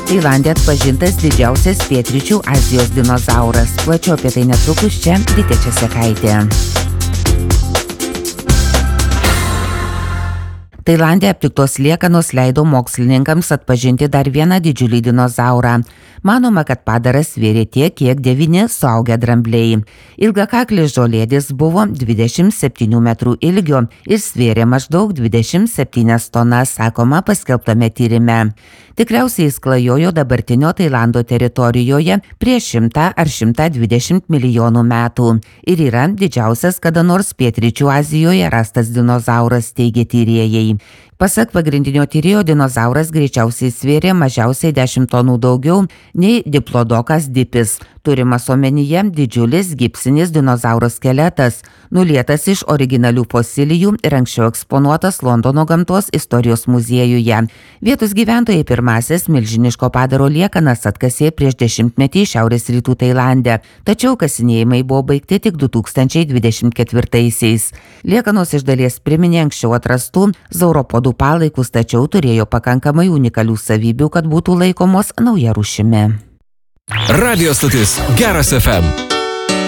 Tailande atpažintas didžiausias pietryčių Azijos dinozauras. Plačiau apie tai netrukus čia Vitė Česekaitė. Tailande aptiktos liekanos leido mokslininkams atpažinti dar vieną didžiulį dinozaurą. Manoma, kad padaras svėrė tiek, kiek 9 suaugę drambliai. Ilgakaklis žolėdis buvo 27 metrų ilgio ir svėrė maždaug 27 tonas, sakoma paskelbtame tyrime. Tikriausiai jis klajojo dabartinio Tailando teritorijoje prieš 100 ar 120 milijonų metų ir yra didžiausias kada nors pietryčių Azijoje rastas dinozauras, teigia tyrėjai. Pasak pagrindinio tyrėjo, dinozauras greičiausiai svėrė mažiausiai 10 tonų daugiau nei diplodokas dipis. Turimas omenyje didžiulis gipsinis dinozauro skeletas, nulietas iš originalių fosilijų ir anksčiau eksponuotas Londono gamtos istorijos muziejuje. Vietos gyventojai pirmasis milžiniško padaro liekanas atkasė prieš 10-metį šiaurės rytų Tailande, tačiau kasinėjimai buvo baigti tik 2024-aisiais. Liekanos iš dalies priminė anksčiau atrastų zauropodų palaikus, tačiau turėjo pakankamai unikalių savybių, kad būtų laikomos nauja rūšimi. Radio stotis Geras FM.